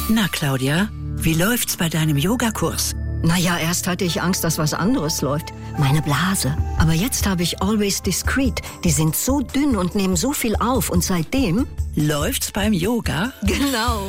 Na, Claudia, wie läuft's bei deinem Yogakurs? Naja, erst hatte ich Angst, dass was anderes läuft. Meine Blase. Aber jetzt habe ich Always Discreet. Die sind so dünn und nehmen so viel auf. Und seitdem... Läuft's beim Yoga? Genau.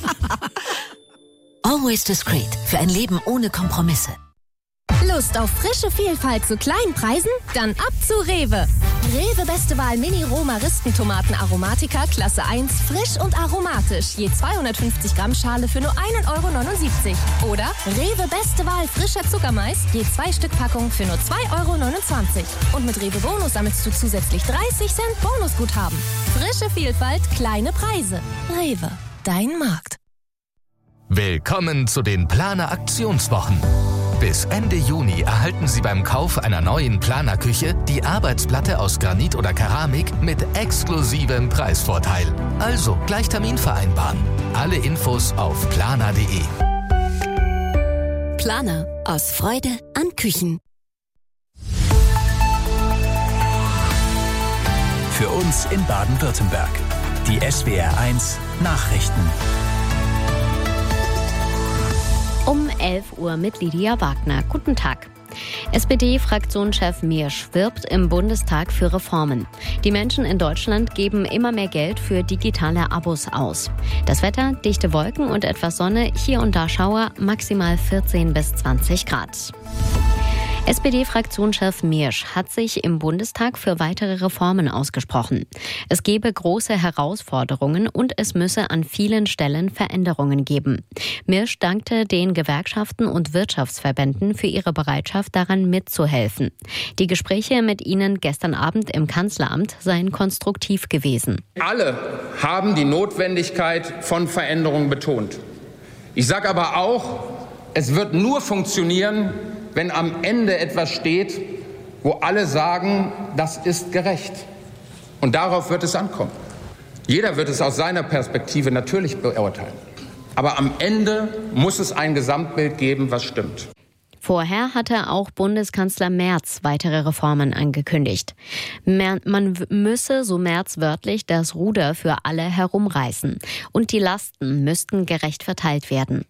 Always Discreet. Für ein Leben ohne Kompromisse. Lust auf frische Vielfalt zu kleinen Preisen? Dann ab zu Rewe. Rewe Beste Wahl Mini-Roh-Maristentomaten Aromatica Klasse 1, frisch und aromatisch. Je 250 Gramm Schale für nur 1,79 €. Oder Rewe Beste Wahl frischer Zuckermais, je 2 Stück Packung für nur 2,29 €. Und mit Rewe Bonus sammelst du zusätzlich 30 Cent Bonusguthaben. Frische Vielfalt, kleine Preise. Rewe, dein Markt. Willkommen zu den Planer Aktionswochen. Bis Ende Juni erhalten Sie beim Kauf einer neuen Planerküche die Arbeitsplatte aus Granit oder Keramik mit exklusivem Preisvorteil. Also gleich Termin vereinbaren. Alle Infos auf planer.de. Planer. Aus Freude an Küchen. Für uns in Baden-Württemberg. Die SWR1 Nachrichten. Um 11 Uhr mit Lydia Wagner. Guten Tag. SPD-Fraktionschef Miersch wirbt im Bundestag für Reformen. Die Menschen in Deutschland geben immer mehr Geld für digitale Abos aus. Das Wetter, dichte Wolken und etwas Sonne, hier und da Schauer, maximal 14 bis 20 Grad. SPD-Fraktionschef Miersch hat sich im Bundestag für weitere Reformen ausgesprochen. Es gebe große Herausforderungen und es müsse an vielen Stellen Veränderungen geben. Miersch dankte den Gewerkschaften und Wirtschaftsverbänden für ihre Bereitschaft, daran mitzuhelfen. Die Gespräche mit ihnen gestern Abend im Kanzleramt seien konstruktiv gewesen. Alle haben die Notwendigkeit von Veränderungen betont. Ich sage aber auch, es wird nur funktionieren, wenn am Ende etwas steht, wo alle sagen, das ist gerecht. Und darauf wird es ankommen. Jeder wird es aus seiner Perspektive natürlich beurteilen. Aber am Ende muss es ein Gesamtbild geben, was stimmt. Vorher hatte auch Bundeskanzler Merz weitere Reformen angekündigt. Man müsse, so Merz wörtlich, das Ruder für alle herumreißen. Und die Lasten müssten gerecht verteilt werden.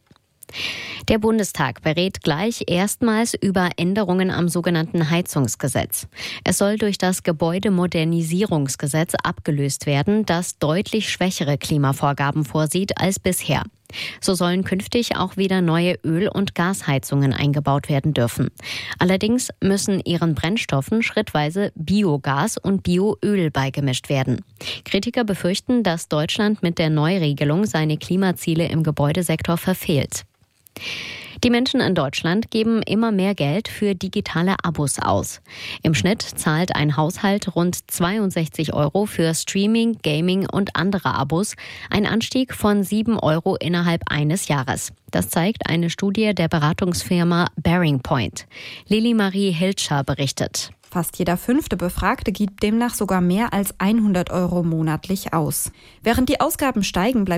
Der Bundestag berät gleich erstmals über Änderungen am sogenannten Heizungsgesetz. Es soll durch das Gebäudemodernisierungsgesetz abgelöst werden, das deutlich schwächere Klimavorgaben vorsieht als bisher. So sollen künftig auch wieder neue Öl- und Gasheizungen eingebaut werden dürfen. Allerdings müssen ihren Brennstoffen schrittweise Biogas und Bioöl beigemischt werden. Kritiker befürchten, dass Deutschland mit der Neuregelung seine Klimaziele im Gebäudesektor verfehlt. Die Menschen in Deutschland geben immer mehr Geld für digitale Abos aus. Im Schnitt zahlt ein Haushalt rund 62 € für Streaming, Gaming und andere Abos, ein Anstieg von 7 € innerhalb eines Jahres. Das zeigt eine Studie der Beratungsfirma Bearing Point. Lili Marie Hilscher berichtet. Fast jeder 5. Befragte gibt demnach sogar mehr als 100 € monatlich aus. Während die Ausgaben steigen, bleibt